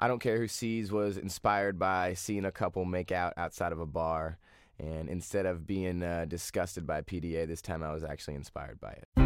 I Don't Care Who Sees was inspired by seeing a couple make out outside of a bar. And instead of being disgusted by PDA, this time I was actually inspired by it.